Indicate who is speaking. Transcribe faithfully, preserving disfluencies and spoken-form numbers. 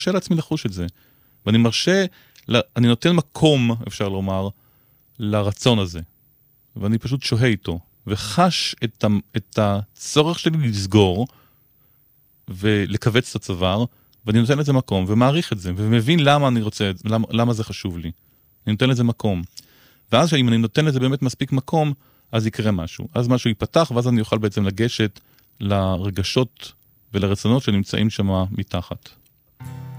Speaker 1: מרשה לעצמי לחוש את זה. ואני מרשה, אני נותן מקום, אפשר לומר, לרצון הזה. ואני פשוט שוהה איתו, וחש את, ה, את הצורך שלי לסגור, ולקבץ את הצוואר, ואני נותן לזה מקום, ומעריך את זה, ומבין למה אני רוצה, למה, למה זה חשוב לי. אני נותן לזה מקום. ואז אם אני נותן לזה באמת מספיק מקום, אז יקרה משהו. אז משהו ייפתח, ואז אני אוכל בעצם לגשת לרגשות ולרצונות שנמצאים שם מתחת.